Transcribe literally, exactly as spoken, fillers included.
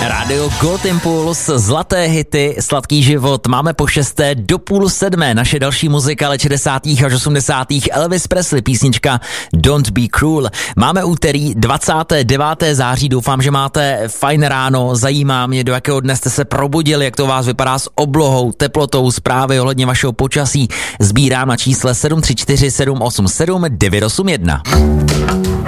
Radio Gold Impulse, zlaté hity, sladký život. Máme po šesté do půl sedmé. Naše další muzika let šedesátých až osmdesátých. Elvis Presley, písnička Don't Be Cruel. Máme úterý dvacátého devátého září. Doufám, že máte fajn ráno. Zajímá mě, do jakého dne jste se probudili, jak to vás vypadá s oblohou, teplotou, zprávy ohledně vašeho počasí. Sbírám na čísle sedm tři čtyři sedm osm sedm devět osm jedna.